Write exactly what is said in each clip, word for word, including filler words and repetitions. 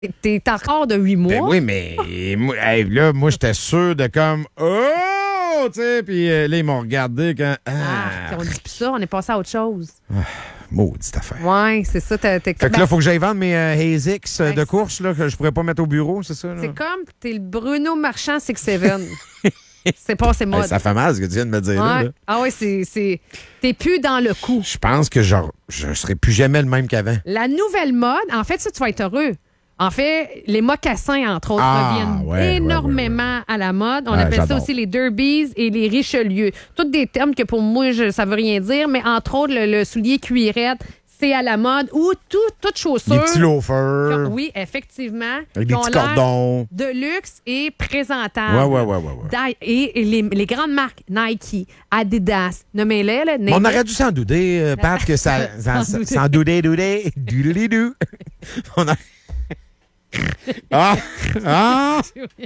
T'es encore de huit mois. Ben oui, mais moi, hey, là, moi, j'étais sûr de comme oh, tu sais, puis euh, là, ils m'ont regardé quand. Ah, Ah, on dit plus ça, on est passé à autre chose. maudite affaire. Ouais, c'est ça. T'es, t'es... Fait que ben, là, il faut que j'aille vendre mes euh, ASICS euh, ben, de course là, que je pourrais pas mettre au bureau, c'est ça? Là? c'est comme t'es le Bruno Marchand six sept. C'est pas c'est mode. Hey, ça fait mal ce que tu viens de me dire ouais. là. là. Ah oui, c'est, c'est. T'es plus dans le coup. Je pense que genre, je serai plus jamais le même qu'avant. La nouvelle mode, en fait, ça, tu vas être heureux. En fait, les mocassins, entre autres, Ah, reviennent ouais, énormément ouais, ouais, à la mode. On Ouais, appelle ça j'adore. aussi les derbies et les richelieu. Tous des termes que pour moi, je, ça veut rien dire, mais entre autres, le, le soulier cuirette, c'est à la mode. Ou tout, toutes chaussures. Des petits loafers. Oui, effectivement. Avec qui des ont petits l'air cordons. de luxe et présentable. Ouais, ouais, ouais, ouais. ouais. Dai- Et, et les, les grandes marques, Nike, Adidas, nommez-les. Là, Mais on aurait dû s'en douter, euh, Pat, que ça. S'en ça- douter. S'en douter, douter, doodly-doo. On a. Ah! Ah!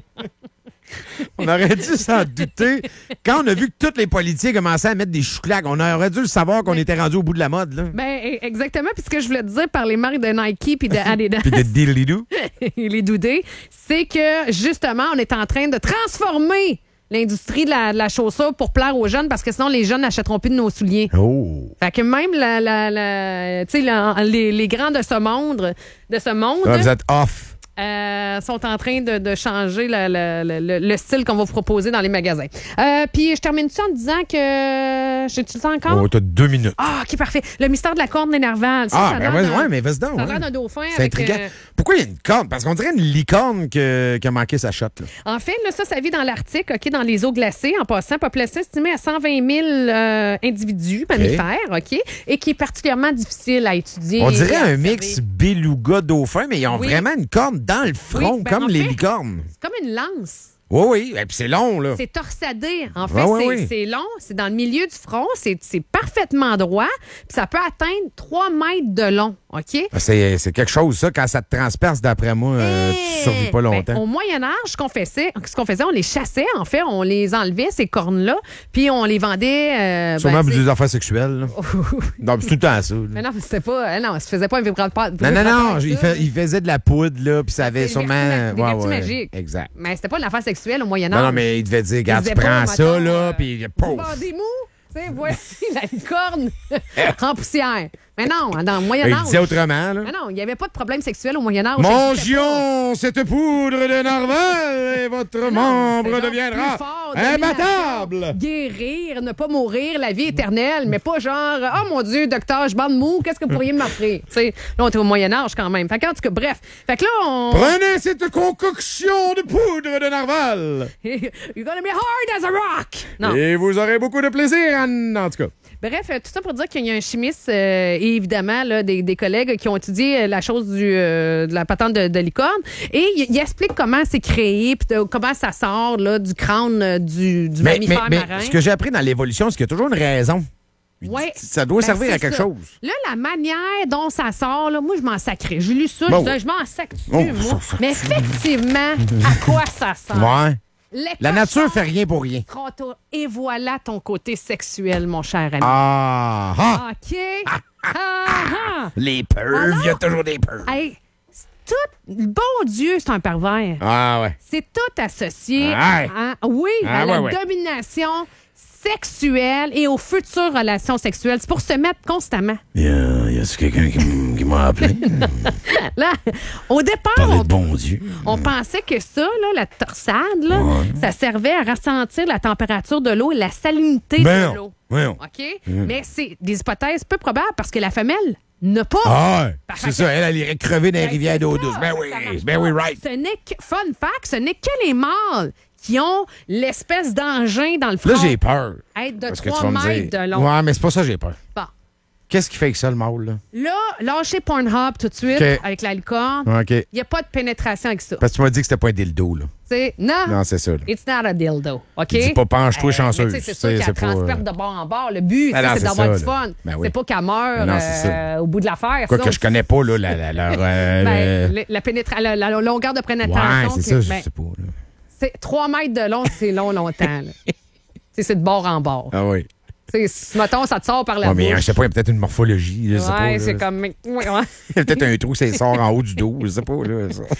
On aurait dû s'en douter. Quand on a vu que tous les politiciens commençaient à mettre des chouclaques, on aurait dû le savoir qu'on était rendu au bout de la mode, là. Ben, e- exactement. Puis ce que je voulais te dire par les marques de Nike puis de Adidas Puis de diddly-doo. et les doudés, c'est que justement, on est en train de transformer l'industrie de la, de la chaussure pour plaire aux jeunes parce que sinon, les jeunes n'achèteront plus de nos souliers. Oh! Fait que même la, la, la, tu sais, la- les, les grands de ce monde, de ce monde Ah, vous êtes off. euh, sont en train de, de changer le, le- le- le style qu'on va vous proposer dans les magasins. Euh, Puis je termine ça en disant que... J'ai-tu le temps encore? Oh, t'as deux minutes. Ah, OK, parfait. Le mystère de la corne d'énerval. Ça, Ah, ça a ben l'air ouais, d'un- ouais, mais vas-y donc. Ça a l'air ouais. d'un dauphin C'est avec... intriguant. euh, Pourquoi il y a une corne? Parce qu'on dirait une licorne que- qui a manqué sa shot. Là. En fait, là, ça, ça vit dans l'Arctique, OK, dans les eaux glacées. En passant, population estimée à cent vingt mille euh, individus, mammifères, OK, et qui est particulièrement difficile à étudier. On et dirait à un observer. mix beluga-dauphin, mais ils ont Oui. vraiment une corne dans le front, Oui, ben, comme en les fait- licornes. C'est comme une lance. Oui, oui. Et puis c'est long, là. C'est torsadé. En fait, Ouais, ouais, c'est, ouais. c'est long, c'est dans le milieu du front, c'est, c'est parfaitement droit, puis ça peut atteindre trois mètres de long, OK? C'est, c'est quelque chose, ça. Quand ça te transperce, d'après moi, euh, tu survis pas Ben, longtemps. au Moyen Âge, ce qu'on faisait, ce qu'on faisait, on les chassait, en fait, on les enlevait, ces cornes-là, puis on les vendait... euh, Sûrement ben, pour tu sais- des affaires sexuelles. là. Non, mais c'est tout le temps ça. là. Mais non, mais c'était pas... euh, Non, ça faisait pas un vibrateur. Non, non, non. Il, fait- il faisait de la poudre, là, puis ça avait Des sûrement. vertus- des Ouais, vertus ouais. magiques. Exact. Mais c'était pas une affaire sexuelle au Moyen Âge. Non, non, mais il devait dire, regarde, tu disait pas, prends ça, mettons, là, euh, puis pouf. Des mous, tu sais, voici la licorne en poussière. Mais non, dans le Moyen Il Âge... disait autrement, là. Mais non, il n'y avait pas de problème sexuel au Moyen Âge. Ça existait pas. Mangions cette poudre de narval et votre Non, membre c'est donc deviendra plus fort, imbattable. domination, guérir, ne pas mourir, la vie éternelle, mais pas genre, oh mon Dieu, docteur, je bande mou, qu'est-ce que vous pourriez m'offrir? Tu sais, là, on est au Moyen-Âge quand même. Fait qu'en tout cas, bref. Fait que là, on. Prenez cette concoction de poudre de narval You're gonna be hard as a rock! Non. et vous aurez beaucoup de plaisir, en, en tout cas. Bref, euh, tout ça pour dire qu'il y a un chimiste euh, et évidemment là, des, des collègues qui ont étudié euh, la chose du, euh, de la patente de, de licorne et il, il explique comment c'est créé puis de- comment ça sort là, du crâne euh, du, du Mais, mais, mammifère mais marin. ce que j'ai appris dans l'évolution, c'est qu'il y a toujours une raison. Ouais. Ça doit Ben, servir c'est à quelque ça. chose. Là, la manière dont ça sort, là, moi, je m'en sacrais. J'ai lu ça, Bon. je disais, je m'en sac dessus, Oh, moi. ça- Mais effectivement, à quoi ça sort? Ouais. Les La nature cochons fait rien pour rien. frontaux. Et voilà ton côté sexuel, mon cher ami. Ah, ah. OK? Ah, ah. Les pervs, il y a toujours des pervs. Hey, c'est tout... Le bon Dieu, c'est un pervers. Ah, ouais. C'est tout associé Ouais. à, oui, Ah, à la ouais, ouais. domination sexuelle et aux futures relations sexuelles. C'est pour se mettre constamment. Y a, y a quelqu'un qui, m- qui m'a appelé? Là, au départ, Parler on, de bon Dieu. on pensait que ça, là, la torsade, là, ça servait à ressentir la température de l'eau et la salinité Ben de l'eau. non. Ben non. OK? Mais c'est des hypothèses peu probables parce que la femelle n'a pas. Ah, ouais. Par c'est contre, ça. Elle, elle irait crever dans les Ben, rivières c'est d'eau ça, douce. Ben oui, ça marche ben pas. oui, right. Ce n'est que, fun fact, ce n'est que les mâles qui ont l'espèce d'engin dans le front. Là, j'ai peur. Être de Parce que tu trois vas me mètres dire. de long. Ouais, mais c'est pas ça que j'ai peur. Bon. Qu'est-ce qui fait que ça, le mâle, là? Là, lâchez Pornhub tout de suite OK. avec la licorne. OK. Il n'y a pas de pénétration avec ça. Parce que tu m'as dit que c'était pas un dildo, là. C'est non. Non, c'est ça, là. It's not a dildo. OK? Dis pas penche-toi Euh, chanceuse. mais tu sais, C'est sûr C'est- qu'elle c'est pas, transperce euh, de bord en bord. Le but, Ah tu sais, non, c'est c'est d'avoir ça, du là. fun. Ben oui. C'est pas qu'elle meurt Ben non, c'est euh, au bout de l'affaire. Quoi que Sinon, je connais pas, là, la, la, leur, euh, ben, le- la, la pénétra- la- la longueur de Ouais, pénétration. c'est que- ça, je ben, sais pas, là. c'est trois mètres de long, c'est long, longtemps. là. Tu sais, c'est de bord en bord. Ah oui. Tu sais, mettons, ça te sort par la Ouais, mais bouche. je sais pas, il y a peut-être une morphologie, je sais pas. Ouais, là. c'est comme... ouais, ouais. Il y a peut-être un trou, ça sort en haut du dos, je sais pas, là. ça.